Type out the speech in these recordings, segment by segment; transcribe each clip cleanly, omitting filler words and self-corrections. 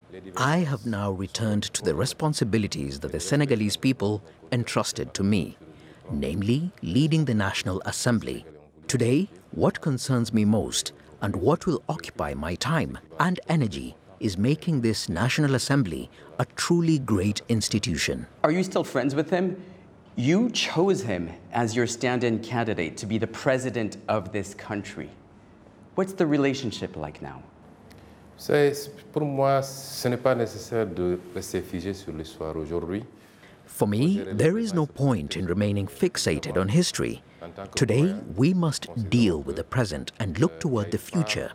I have now returned to the responsibilities that the Senegalese people entrusted to me, namely leading the National Assembly. Today, what concerns me most and what will occupy my time and energy is making this National Assembly a truly great institution. Are you still friends with him? You chose him as your stand-in candidate to be the president of this country. What's the relationship like now? Pour moi, ce n'est pas nécessaire de rester figé sur l'histoire aujourd'hui. For me, there is no point in remaining fixated on history. Today, we must deal with the present and look toward the future.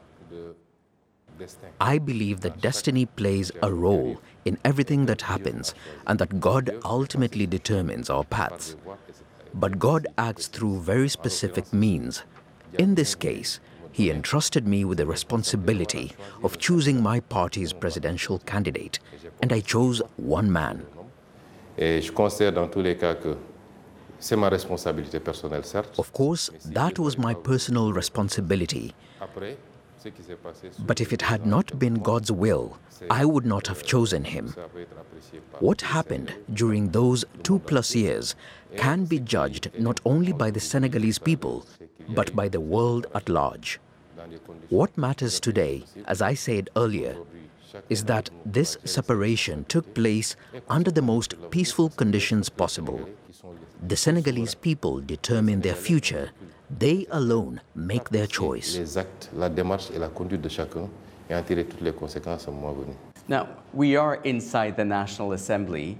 I believe that destiny plays a role in everything that happens and that God ultimately determines our paths. But God acts through very specific means. In this case, He entrusted me with the responsibility of choosing my party's presidential candidate, and I chose one man. Et je considère dans tous les cas que c'est ma responsabilité personnelle, certes. Of course, that was my personal responsibility. Après, ce qui s'est passé, But if it had not been God's will, I would not have chosen him. ça peut être apprécié par What happened during those 2+ years can be judged not only by the Senegalese people, but by the world at large. What matters today, as I said earlier, is that this separation took place under the most peaceful conditions possible. The Senegalese people determine their future. They alone make their choice. les actes, la démarche et la conduite de chacun et en tirer toutes les conséquences au moment venu. Now, we are inside the National Assembly.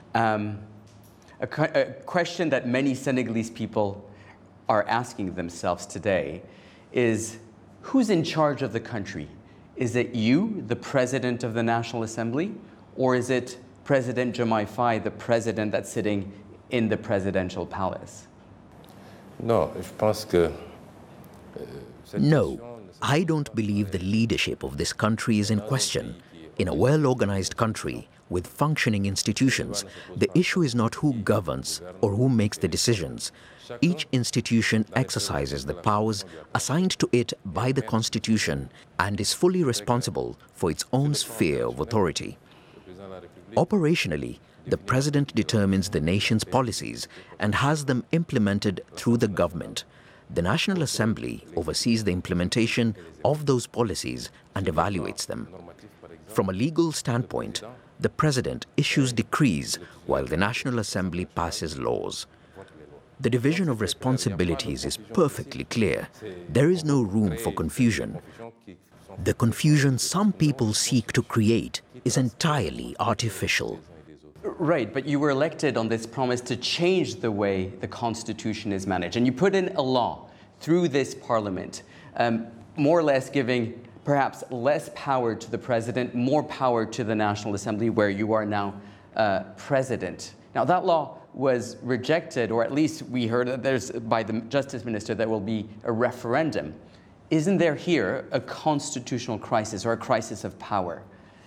A question that many Senegalese people are asking themselves today is, who's in charge of the country? Is it you, the president of the National Assembly, or is it President Diomaye Faye, the president that's sitting in the presidential palace? Non, je pense que No, I don't believe the leadership of this country is in question. In a well-organized country with functioning institutions, the issue is not who governs or who makes the decisions. Each institution exercises the powers assigned to it by the Constitution and is fully responsible for its own sphere of authority. Operationally, the President determines the nation's policies and has them implemented through the government. The National Assembly oversees the implementation of those policies and evaluates them. From a legal standpoint, the President issues decrees while the National Assembly passes laws. The division of responsibilities is perfectly clear. There is no room for confusion. The confusion some people seek to create is entirely artificial. Right, but you were elected on this promise to change the way the Constitution is managed. And you put in a law through this parliament, more or less giving perhaps less power to the president, more power to the National Assembly, where you are now president. Now, that law was rejected, or at least we heard that there's, by the Justice Minister, there will be a referendum. Isn't there here a constitutional crisis or a crisis of power?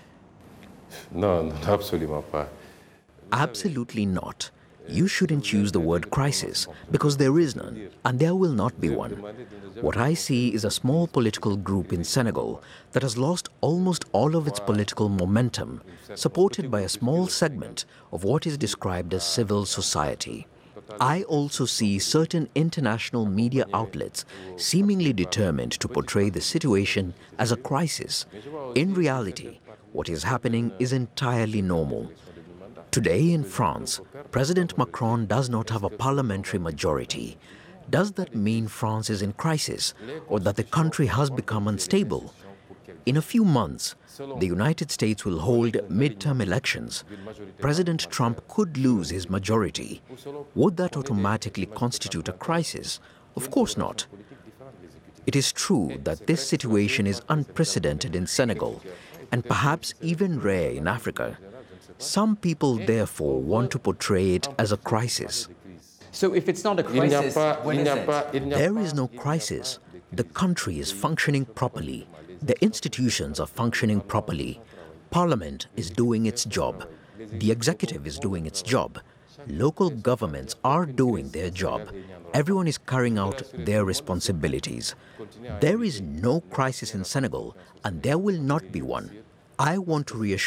non, non, absolument pas. Absolutely not. You shouldn't use the word crisis because there is none, and there will not be one. What I see is a small political group in Senegal that has lost almost all of its political momentum, supported by a small segment of what is described as civil society. I also see certain international media outlets seemingly determined to portray the situation as a crisis. In reality, what is happening is entirely normal. Today in France, President Macron does not have a parliamentary majority. Does that mean France is in crisis or that the country has become unstable? In a few months, the United States will hold midterm elections. President Trump could lose his majority. Would that automatically constitute a crisis? Of course not. It is true that this situation is unprecedented in Senegal and perhaps even rare in Africa. Some people, therefore, want to portray it as a crisis. So if it's not a crisis, what is it? There is no crisis. The country is functioning properly. The institutions are functioning properly. Parliament is doing its job. The executive is doing its job. Local governments are doing their job. Everyone is carrying out their responsibilities. There is no crisis in Senegal, and there will not be one. I want to reassure